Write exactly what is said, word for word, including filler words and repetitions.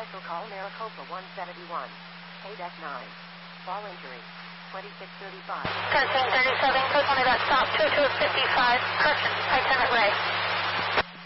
Special call Maricopa one seventy-one. A D E C nine. Fall injury. twenty-six thirty-five. thirteen thirty-seven, click on that stop, two two fifty-five, correction, Lieutenant Ray.